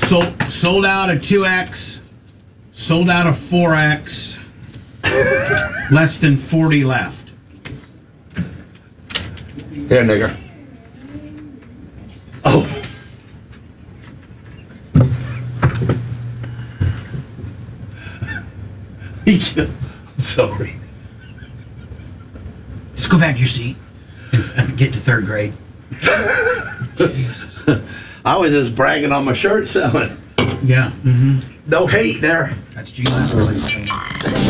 Sold out a 2X. Sold out a 4X. Less than 40 left. Here, nigger. Oh. I'm sorry. Just go back to your seat and get to third grade. Jesus. I was just bragging on my shirt selling. Yeah. Mm-hmm. No hate there. That's G. Last.